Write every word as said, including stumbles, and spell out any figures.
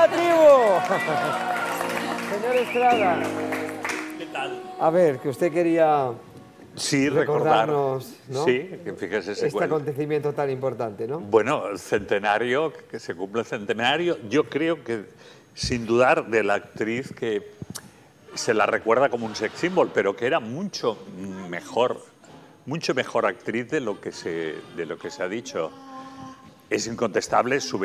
la tribu! Señor Estrada. ¿Qué tal? A ver, que usted quería sí, recordarnos, recordar, ¿no? Sí, que fíjese ese este cuento. acontecimiento tan importante, ¿no? Bueno, el centenario, que se cumple el centenario, yo creo que, sin dudar, de la actriz que se la recuerda como un sex symbol, pero que era mucho mejor, mucho mejor actriz de lo que se, de lo que se ha dicho. Es incontestable su